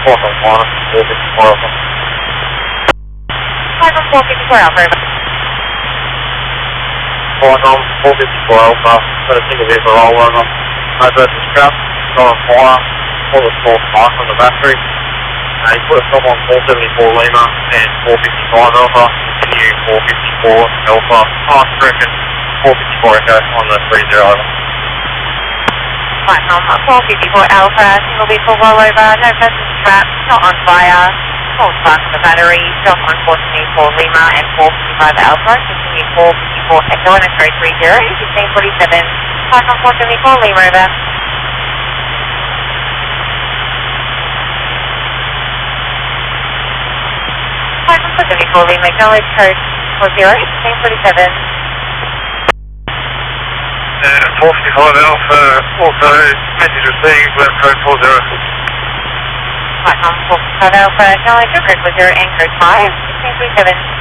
454 Alpha. 454 Alpha. 454 Alpha, got a single vehicle rollover. Address is scrap, got a fire, pull the small spark on the battery. You put a stop on 474 Lima and 455 Alpha, continue 454 Alpha, fast direction 454 Echo on the 30 over. 454 Alpha, single vehicle rollover, no person trapped, not on fire, small spark on the battery, stop on 474 Lima and 455 Alpha, continue 454 Echo on X-ray 30, 1647, park on 474 Lima over. 474 Lima, acknowledge code 40, 1647. 455 Alpha, also message received, left code 40. 455 Alpha, acknowledge your code 40 and code 5, 1637.